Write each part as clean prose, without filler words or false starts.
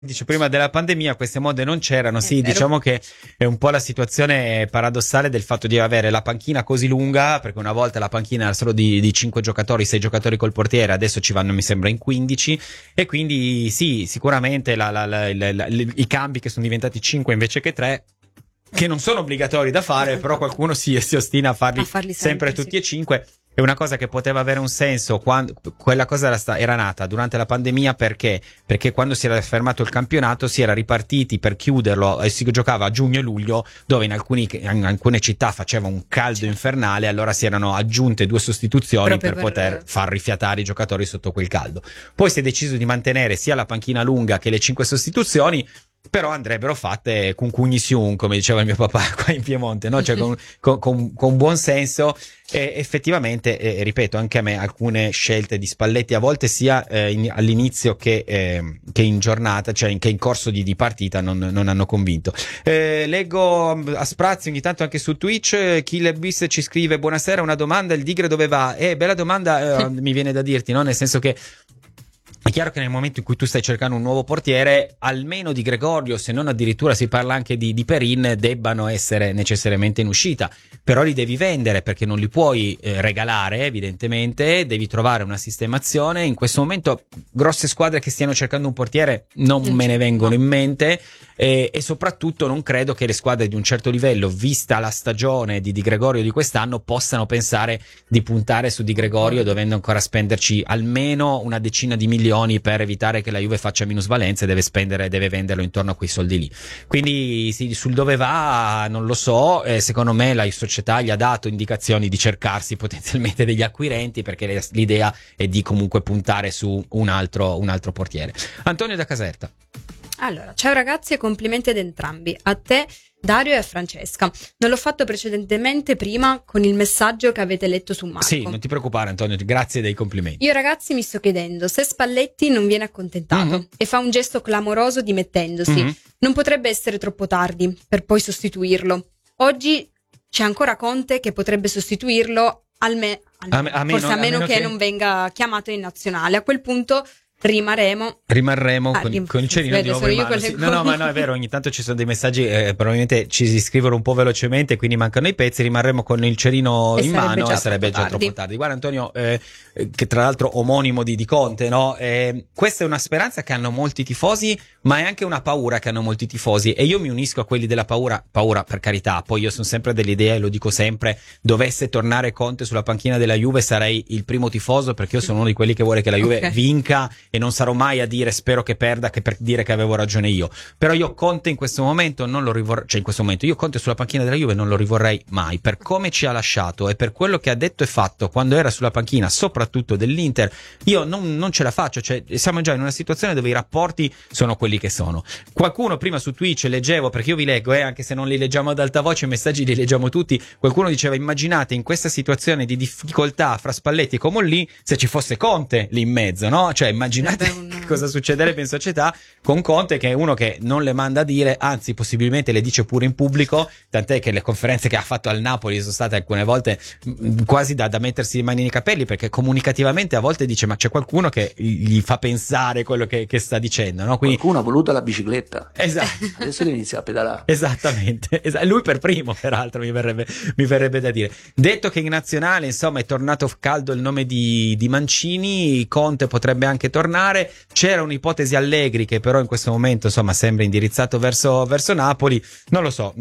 dice prima della pandemia queste mode non c'erano. Sì, vero. diciamo che è un po' la situazione paradossale del fatto di avere la panchina così lunga, perché una volta la panchina era solo di 5 giocatori, 6 giocatori col portiere, adesso ci vanno mi sembra in 15, e quindi sì, sicuramente i cambi che sono diventati 5 invece che 3, che non sono obbligatori da fare, però qualcuno si ostina a farli sempre tutti e 5. È una cosa che poteva avere un senso quando quella cosa era nata durante la pandemia, perché quando si era fermato il campionato si era ripartiti per chiuderlo e si giocava a giugno e luglio, dove in alcune città faceva un caldo infernale, allora si erano aggiunte 2 sostituzioni per poter far rifiatare i giocatori sotto quel caldo. Poi si è deciso di mantenere sia la panchina lunga che le 5 sostituzioni, però andrebbero fatte con cugnissiun, come diceva il mio papà qua in Piemonte, no? Cioè con buon senso. E effettivamente, ripeto, anche a me alcune scelte di Spalletti a volte sia all'inizio che in giornata, cioè che in corso di partita non hanno convinto. Leggo a sprazzi ogni tanto anche su Twitch, Killer Bis ci scrive: buonasera, una domanda, il Digre dove va? Bella domanda, mi viene da dirti, no? Nel senso che è chiaro che nel momento in cui tu stai cercando un nuovo portiere, almeno Di Gregorio, se non addirittura si parla anche di Perin, debbano essere necessariamente in uscita. Però li devi vendere, perché non li puoi regalare, evidentemente, devi trovare una sistemazione. In questo momento grosse squadre che stiano cercando un portiere non me ne vengono in mente, e soprattutto non credo che le squadre di un certo livello, vista la stagione di Gregorio di quest'anno, possano pensare di puntare su Di Gregorio dovendo ancora spenderci almeno una decina di milioni per evitare che la Juve faccia minusvalenza, e deve venderlo intorno a quei soldi lì. Quindi sì, sul dove va non lo so, secondo me la società gli ha dato indicazioni di cercarsi potenzialmente degli acquirenti, perché l'idea è di comunque puntare su un altro portiere. Antonio da Caserta. Allora, ciao ragazzi e complimenti ad entrambi, a te Dario e a Francesca. Non l'ho fatto precedentemente prima con il messaggio che avete letto su Marco. Sì, non ti preoccupare Antonio, grazie dei complimenti. Io ragazzi mi sto chiedendo se Spalletti non viene accontentato e fa un gesto clamoroso dimettendosi. Non potrebbe essere troppo tardi per poi sostituirlo. Oggi c'è ancora Conte che potrebbe sostituirlo, forse a meno che non venga chiamato in nazionale. A quel punto rimarremo con il cerino di nuovo in mano. Sì. No, ma no, è vero, ogni tanto ci sono dei messaggi, probabilmente ci si scrivono un po' velocemente, quindi mancano i pezzi, rimarremo con il cerino in mano e sarebbe già troppo tardi. Guarda Antonio, che tra l'altro omonimo di Conte, no? Questa è una speranza che hanno molti tifosi, ma è anche una paura che hanno molti tifosi, e io mi unisco a quelli della paura per carità. Poi io sono sempre dell'idea, e lo dico sempre, dovesse tornare Conte sulla panchina della Juve sarei il primo tifoso, perché io sono uno di quelli che vuole che la Juve vinca, e non sarò mai a dire spero che perda che per dire che avevo ragione io. Però io Conte in questo momento non lo rivorrei, cioè in questo momento io Conte sulla panchina della Juve non lo rivorrei mai, per come ci ha lasciato e per quello che ha detto e fatto quando era sulla panchina, soprattutto dell'Inter. Io non ce la faccio, cioè siamo già in una situazione dove i rapporti sono quelli che sono. Qualcuno prima su Twitch leggevo, perché io vi leggo, anche se non li leggiamo ad alta voce, i messaggi li leggiamo tutti. Qualcuno diceva: immaginate in questa situazione di difficoltà fra Spalletti e Comolli se ci fosse Conte lì in mezzo, no? Cioè immaginate cosa succederebbe in società con Conte, che è uno che non le manda a dire, anzi possibilmente le dice pure in pubblico, tant'è che le conferenze che ha fatto al Napoli sono state alcune volte quasi da mettersi le mani nei capelli, perché comunicativamente a volte dice ma c'è qualcuno che gli fa pensare quello che sta dicendo, no? Quindi qualcuno ha voluto la bicicletta, esatto. Adesso inizia a pedalare. Esattamente, lui per primo, peraltro mi verrebbe da dire. Detto che in nazionale insomma è tornato caldo il nome di Mancini, Conte potrebbe anche tornare. C'era un'ipotesi Allegri, che però in questo momento insomma sembra indirizzato verso Napoli. Non lo so.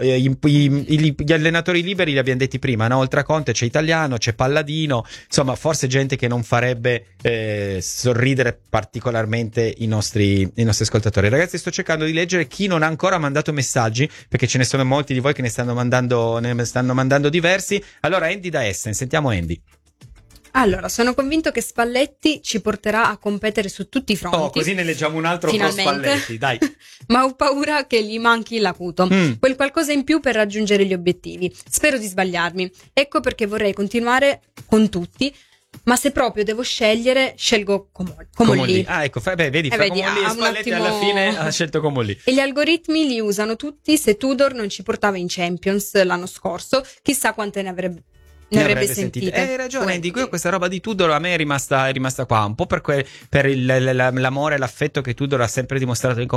Gli allenatori liberi li abbiamo detti prima, no? Oltre a Conte c'è Italiano, c'è Palladino, insomma forse gente che non farebbe sorridere particolarmente i nostri ascoltatori. Ragazzi, sto cercando di leggere chi non ha ancora mandato messaggi, perché ce ne sono molti di voi che ne stanno mandando diversi. Allora Andy da Essen, sentiamo Andy. Allora, sono convinto che Spalletti ci porterà a competere su tutti i fronti. Così ne leggiamo un altro pro Spalletti, dai. Ma ho paura che gli manchi l'acuto, quel qualcosa in più per raggiungere gli obiettivi. Spero di sbagliarmi. Ecco perché vorrei continuare con tutti, ma se proprio devo scegliere, scelgo Comolli. Ah, ecco, vedi, fra Comolli e Spalletti alla fine ha scelto Comolli. E gli algoritmi li usano tutti. Se Tudor non ci portava in Champions l'anno scorso, chissà quante ne avrebbe ne avrebbe sentite. Hai ragione, Volentieri. dico io, questa roba di Tudor a me è rimasta qua, un po' per l'amore e l'affetto che Tudor ha sempre dimostrato nei